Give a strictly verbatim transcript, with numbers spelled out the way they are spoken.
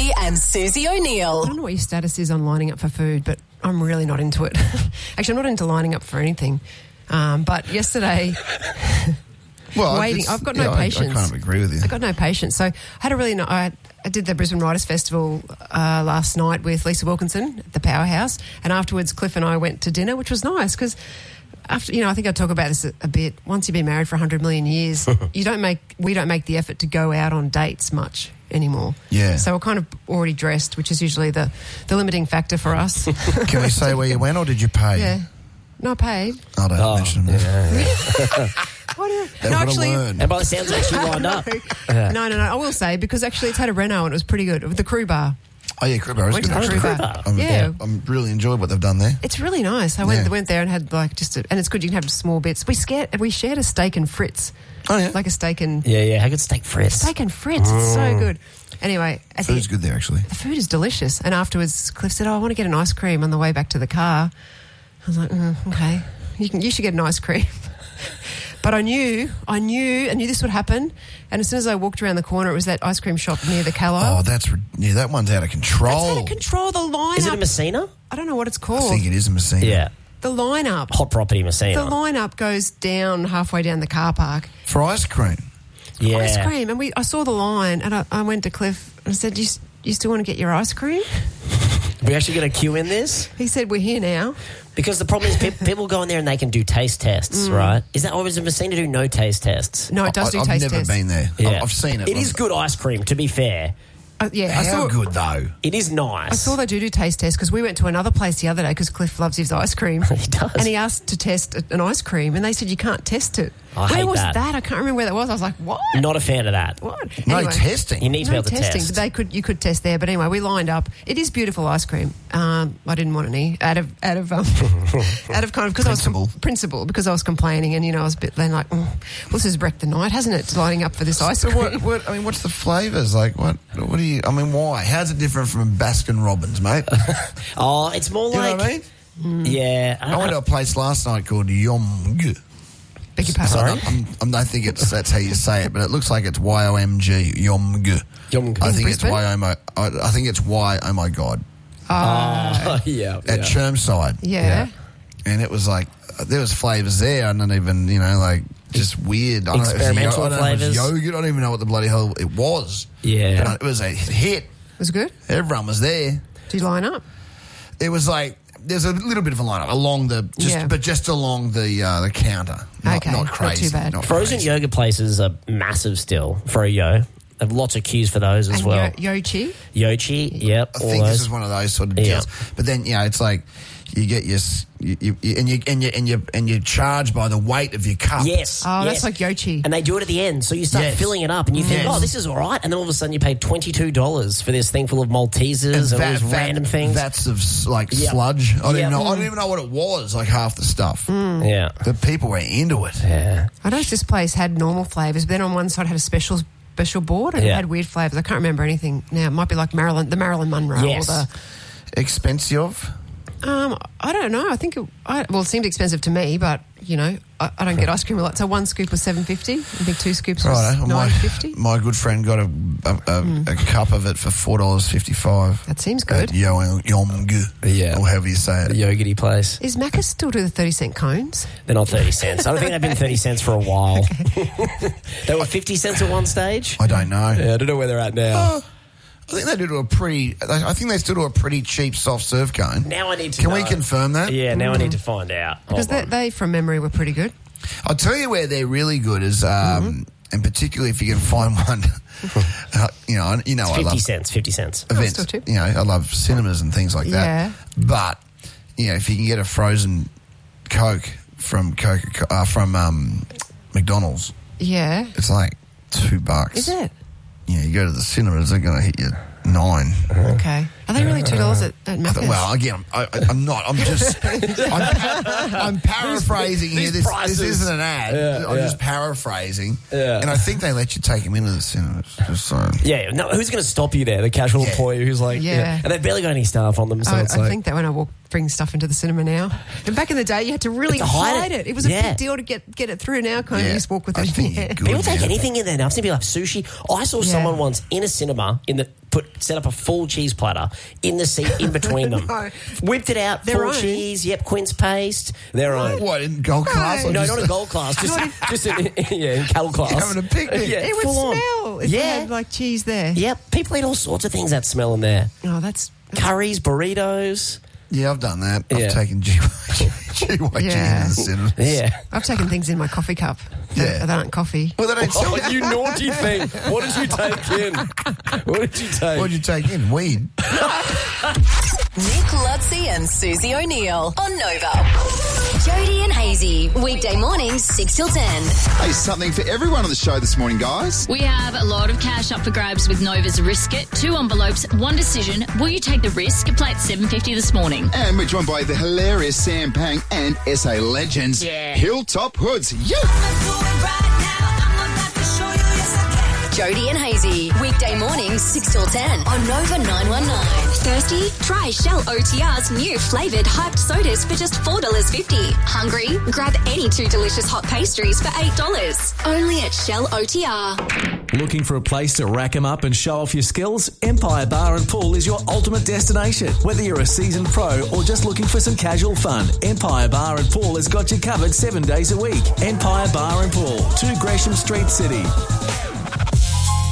Maddie and Susie O'Neill. I don't know what your status is on lining up for food, but I'm really not into it. Actually, I'm not into lining up for anything. Um, but yesterday, well, waiting, I've got no yeah, I, patience. I kind of agree with you. I got no patience. So I had a really, no, I, I did the Brisbane Writers Festival uh, last night with Lisa Wilkinson at the Powerhouse, and afterwards Cliff and I went to dinner, which was nice because after, you know, I think I talk about this a, a bit. Once you've been married for one hundred million years, you don't make, we don't make the effort to go out on dates much anymore. Yeah. So we're kind of already dressed, which is usually the, the limiting factor for us. Can we say where you went or did you pay? Yeah. No, I paid. I don't Oh, mention them. yeah, yeah. What do you, They've no, got to actually, learn. And by the sounds of it, she lined up. no, no, no. I will say because actually it's had a reno and it was pretty good. The Crew Bar. Oh, yeah, Crib Bar is Went good. to the actually. Crew Crew Bar. Bar. I'm, Yeah. I'm really enjoyed what they've done there. It's really nice. I went Yeah. went there and had like just a, and it's good you can have small bits. We scared we shared a steak and Fritz. Oh, yeah. Like a steak and Yeah, yeah. How good steak Fritz? steak and Fritz. It's so good. Anyway, at the- Food's good there, actually. the food is delicious. And afterwards, Cliff said, "Oh, I want to get an ice cream on the way back to the car." I was like, mm, "Okay, you can. You should get an ice cream." But I knew, I knew, I knew this would happen. And as soon as I walked around the corner, it was that ice cream shop near the Callow. Oh, that's re- yeah, that one's out of control. That's out of control. The line. Is it a Messina? I don't know what it's I called. think it is a Messina. Yeah. The lineup. Hot property Messina. The lineup goes down halfway down the car park. For ice cream. yeah. Ice cream, and we. I saw the line, and I, I went to Cliff and I said, "You, s- you still want to get your ice cream?" We actually going to queue in this? He said, "We're here now." Because the problem is pe- people go in there and they can do taste tests, right? Is that, or does Messina do no taste tests? No, it does I, do I've taste never tests. been there. Yeah. I've, I've seen it. It is good ice cream, to be fair. Uh, yeah, How I saw. good, though? It is nice. I saw they do do taste tests because we went to another place the other day because Cliff loves his ice cream. He does. And he asked to test a- an ice cream, and they said you can't test it. I Where hate was that. I can't remember where that was. I was like, what? Not a fan of that. What? No Anyway. testing. You need to No be able to testing, test. but they could. You could test there. But anyway, we lined up. It is beautiful ice cream. Um, I didn't want any out of out of um, out of kind of because I was Principle. com- principle because I was complaining, and you know I was a bit then like, mm, well, this has wrecked the night, hasn't it? Lining up for this ice So cream. what, what? I mean, what's the flavours? Like, what? What do you? I mean, why? How's it different from Baskin Robbins, mate? Oh, it's more You like... know what I mean? Yeah. I went to a place last night called Yom G. Beg your pardon. Sorry? I'm, I'm, I think it's that's how you say it, but it looks like it's Y O M G. Yom G. Yom G. I In think it's Brisbane? Y O M. I, I think it's Y. Oh my God. Oh, yeah. At yeah. Chermside. Yeah. Yeah. And it was like there was flavours there. I don't even you know like just weird. I don't know if it was Experimental yo- I don't know if it was flavours. yogurt. I don't even know what the bloody hell it was. Yeah. But it was a hit. It was good. Everyone was there. Did you line up? It was like there's a little bit of a lineup along the just Yeah. but just along the uh, the counter. Not, Okay, not not crazy. too bad. not Frozen crazy. yoga places are massive still for a yo. They have lots of queues for those as and well. Yo- Yochi. Yochi, yep. I all think those. this is one of those sort of Yeah. deals. But then you know it's like you get your s- you, you, you- and you and you and you and you charge by the weight of your cup. Yes. Oh, yes. that's like Yochi. And they do it at the end. So you start Yes. filling it up and you think, Yes. oh, this is all right. And then all of a sudden you pay twenty-two dollars for this thing full of Maltesers and, all these random things. Vats of s- like Yep. sludge. I don't Yep. even know. I don't even know what it was. Like half the stuff. yeah. The people were into it. Yeah. I noticed this place had normal flavours, but then on one side had a special special board and it Yeah. had weird flavours. I can't remember anything now. It might be like Marilyn, the Marilyn Monroe Yes. or Expensive. the. Um, I don't know. I think it, I, well, it seemed expensive to me, but you know, I, I don't get ice cream a lot. So one scoop was seven fifty. I think two scoops was Right. nine My, fifty. my good friend got a a, a, a cup of it for four dollars fifty five. That seems good. At Yo- Yom G. Yeah. Or however you say it. The yogurty place. Is Macca's still do the thirty cent cones? They're not thirty cents. I don't think they've been thirty cents for a while. They were fifty cents at one stage. I don't know. Yeah, I don't know where they're at now. I think they do to a pretty. I think they still do a pretty cheap soft serve cone. Now I need to Can know. we confirm that? Yeah, now I need to find out. Because Hold they, on. they, from memory, were pretty good. I'll tell you where they're really good is, um, Mm-hmm. and particularly if you can find one. uh, you know, you know, I fifty love cents, fifty cents. events. still cheap. You know, I love cinemas and things like that. Yeah. But you know, if you can get a frozen Coke from Coca uh, from um, McDonald's, Yeah. it's like two bucks. Is it? Yeah, you go to the cinemas, they're going to hit you nine. Okay. Are they really two dollars at, at I Macca's? thought, well, again, I, I, I'm not. I'm just. I'm, pa- I'm paraphrasing here. these This, prices. this isn't an ad. Yeah, I'm yeah. just paraphrasing. Yeah. And I think they let you take them into the cinemas. Just so. Yeah, no, who's going to stop you there? The casual Yeah. employee who's like, Yeah. And they've barely got any staff on them, so I, it's I like, think that when I walked bring stuff into the cinema now. And back in the day, you had to really To hide hide it. it. It was a Yeah. big deal to get get it through. Now, kind of Yeah. just walk with I it. think Yeah. you're good. People take now. anything in there now. I've seen people have sushi. I saw Yeah. someone once in a cinema in the put set up a full cheese platter in the seat in between them. No. Whipped it out, Their full own? cheese, yep, quince paste, their own. What, in gold class? or No, just- not in gold class, just just in, yeah, in cattle class. Having a picnic. Yeah, It would full on. smell if Yeah. they had like cheese there. Yep, people eat all sorts of things that smell in there. Oh, that's Curries, burritos. Yeah, I've done that. Yeah. I've taken G Y G Yeah. in the cinema. Yeah. I've taken things in my coffee cup. Yeah. That, that aren't coffee. Well, they don't sell Oh, it. you naughty thing. What did you take in? What did you take? What did you take in? Weed. Nick Lutzi and Susie O'Neill on Nova. Jody and Hazy, weekday mornings six till ten. Hey, something for everyone on the show this morning, guys. We have a lot of cash up for grabs with Nova's Risk It. Two envelopes, one decision. Will you take the risk? Play at seven fifty this morning. And we're joined by the hilarious Sam Pang and S A legends, Yeah. Hilltop Hoods. Yeah. Jody and Hazy, weekday mornings six till ten on Nova nine one nine. Thirsty? Try Shell O T R's new flavoured hyped sodas for just four dollars fifty. Hungry? Grab any two delicious hot pastries for eight dollars. Only at Shell O T R. Looking for a place to rack 'em up and show off your skills? Empire Bar and Pool is your ultimate destination. Whether you're a seasoned pro or just looking for some casual fun, Empire Bar and Pool has got you covered seven days a week. Empire Bar and Pool, two Gresham Street, City.